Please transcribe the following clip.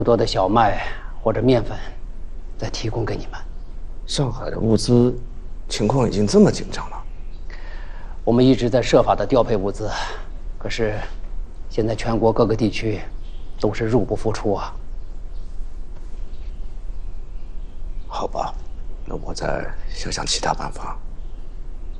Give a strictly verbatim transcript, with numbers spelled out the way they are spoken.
多的小麦或者面粉，再提供给你们。 上海的物资情况已经这么紧张了， 我们一直在设法的调配物资，可是现在全国各个地区都是入不敷出啊。 好吧，那我再想想其他办法。